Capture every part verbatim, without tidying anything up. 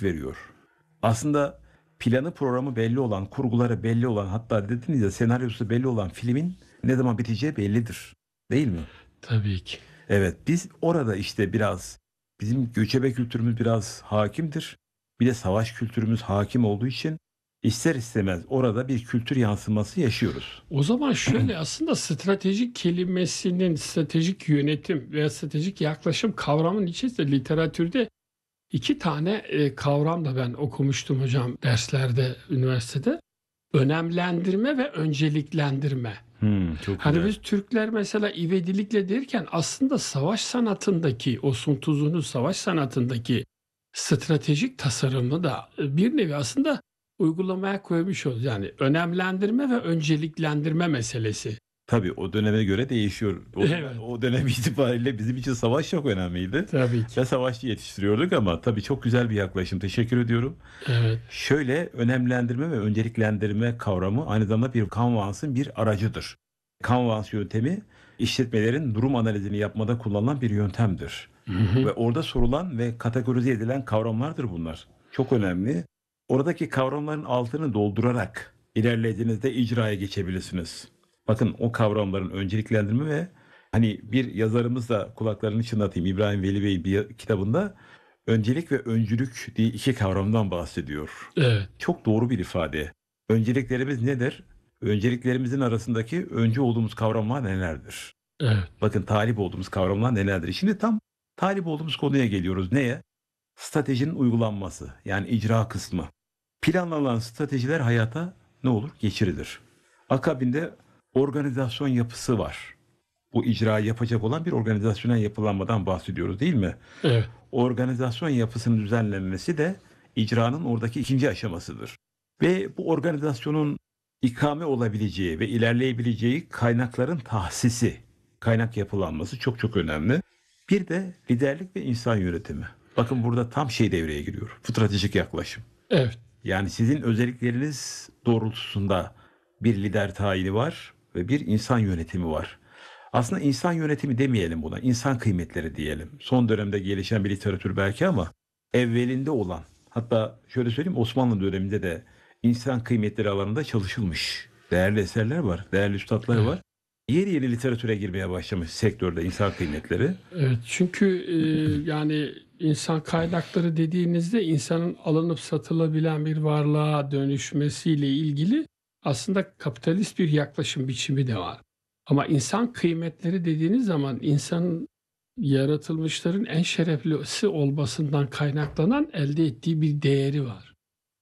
öncelik veriyor. Aslında planı programı belli olan, kurguları belli olan, hatta dediniz ya senaryosu belli olan filmin ne zaman biteceği bellidir. Değil mi? Tabii ki. Evet, biz orada işte biraz bizim göçebe kültürümüz biraz hakimdir. Bir de savaş kültürümüz hakim olduğu için ister istemez orada bir kültür yansıması yaşıyoruz. O zaman şöyle aslında stratejik kelimesinin stratejik yönetim veya stratejik yaklaşım kavramının içerisinde literatürde iki tane e, kavram da ben okumuştum hocam derslerde üniversitede. Önemlendirme ve önceliklendirme. Hmm, çok Hani güzel. biz Türkler mesela ivedilikle derken aslında savaş sanatındaki o Sun Tzu'nun savaş sanatındaki stratejik tasarımı da e, bir nevi aslında uygulamaya koymuş oluyoruz. Yani önemlendirme ve önceliklendirme meselesi. Tabii o döneme göre değişiyor. O, Evet. o dönem itibariyle bizim için savaş çok önemliydi. Tabii ki. Ve savaşçı yetiştiriyorduk ama tabii çok güzel bir yaklaşım. Teşekkür ediyorum. Evet. Şöyle önemlendirme ve önceliklendirme kavramı aynı zamanda bir kanvansın bir aracıdır. Kanvans yöntemi işletmelerin durum analizini yapmada kullanılan bir yöntemdir. Hı hı. Ve orada sorulan ve kategorize edilen kavramlardır bunlar. Çok önemli. Oradaki kavramların altını doldurarak ilerlediğinizde icraya geçebilirsiniz. Bakın o kavramların önceliklendirme ve hani bir yazarımız da kulaklarını çınlatayım İbrahim Veli Bey bir kitabında öncelik ve öncülük diye iki kavramdan bahsediyor. Evet. Çok doğru bir ifade. Önceliklerimiz nedir? Önceliklerimizin arasındaki önce olduğumuz kavramlar nelerdir? Evet. Bakın talip olduğumuz kavramlar nelerdir? Şimdi tam talip olduğumuz konuya geliyoruz. Neye? Stratejinin uygulanması yani icra kısmı. Planlanan stratejiler hayata ne olur? Geçirilir. Akabinde organizasyon yapısı var. Bu icrayı yapacak olan bir organizasyonel yapılanmadan bahsediyoruz değil mi? Evet. Organizasyon yapısının düzenlenmesi de icranın oradaki ikinci aşamasıdır. Ve bu organizasyonun ikame olabileceği ve ilerleyebileceği kaynakların tahsisi, kaynak yapılanması çok çok önemli. Bir de liderlik ve insan yönetimi. Bakın burada tam şey devreye giriyor. Stratejik yaklaşım. Evet. Yani sizin özellikleriniz doğrultusunda bir lider tayini var ve bir insan yönetimi var. Aslında insan yönetimi demeyelim buna, insan kıymetleri diyelim. Son dönemde gelişen bir literatür belki ama evvelinde olan, hatta şöyle söyleyeyim Osmanlı döneminde de insan kıymetleri alanında çalışılmış. Değerli eserler var, değerli üstadlar Evet. var. Yeni yeni literatüre girmeye başlamış sektörde insan kıymetleri. Evet, çünkü e, yani insan kaynakları dediğinizde insanın alınıp satılabilen bir varlığa dönüşmesiyle ilgili aslında kapitalist bir yaklaşım biçimi de var. Ama insan kıymetleri dediğiniz zaman insanın yaratılmışların en şereflisi olmasından kaynaklanan elde ettiği bir değeri var.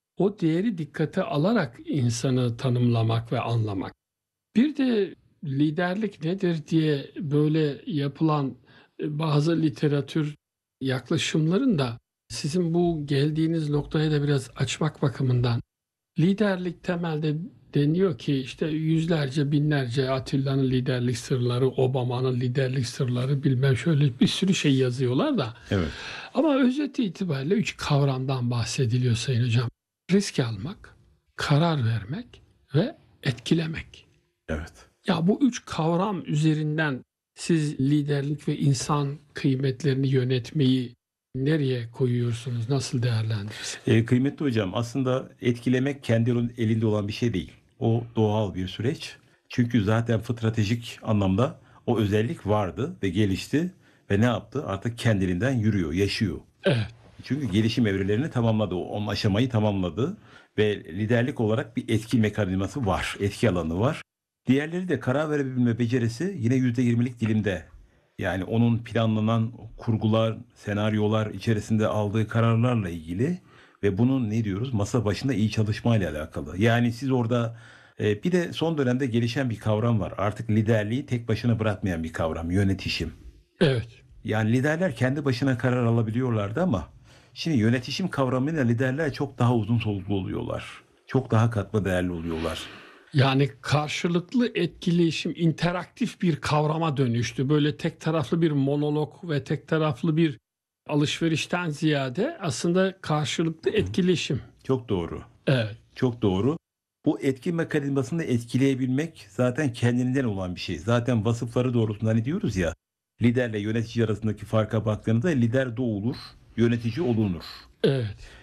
O değeri dikkate alarak insanı tanımlamak ve anlamak. Bir de liderlik nedir diye böyle yapılan e, bazı literatür yaklaşımların da sizin bu geldiğiniz noktaya da biraz açmak bakımından liderlik temelde deniyor ki işte yüzlerce binlerce Atilla'nın liderlik sırları, Obama'nın liderlik sırları bilmem şöyle bir sürü şey yazıyorlar da Evet, ama özeti itibariyle üç kavramdan bahsediliyor Sayın Hocam. Risk almak, karar vermek ve etkilemek. evet. Ya bu üç kavram üzerinden siz liderlik ve insan kıymetlerini yönetmeyi nereye koyuyorsunuz? Nasıl değerlendirirsiniz? E, kıymetli hocam aslında etkilemek kendi elinde olan bir şey değil. O doğal bir süreç. Çünkü zaten stratejik anlamda o özellik vardı ve gelişti ve ne yaptı? Artık kendiliğinden yürüyor, yaşıyor. Evet, Çünkü gelişim evrelerini tamamladı, o on aşamayı tamamladı ve liderlik olarak bir etki mekanizması var, etki alanı var. Diğerleri de karar verebilme becerisi yine yüzde yirmilik dilimde. Yani onun planlanan kurgular, senaryolar içerisinde aldığı kararlarla ilgili ve bunun ne diyoruz masa başında iyi çalışmayla alakalı. Yani siz orada e, bir de son dönemde gelişen bir kavram var. Artık liderliği tek başına bırakmayan bir kavram, yönetişim. evet. Yani liderler kendi başına karar alabiliyorlardı ama şimdi yönetişim kavramıyla liderler çok daha uzun soluklu oluyorlar. Çok daha katma değerli oluyorlar. Yani karşılıklı etkileşim interaktif bir kavrama dönüştü. Böyle tek taraflı bir monolog ve tek taraflı bir alışverişten ziyade aslında karşılıklı etkileşim. Çok doğru. Evet, Çok doğru. Bu etki mekanizmasını etkileyebilmek zaten kendinden olan bir şey. Zaten vasıfları doğrultusunda hani diyoruz ya liderle yönetici arasındaki farka baktığınızda lider doğulur, yönetici olunur. evet.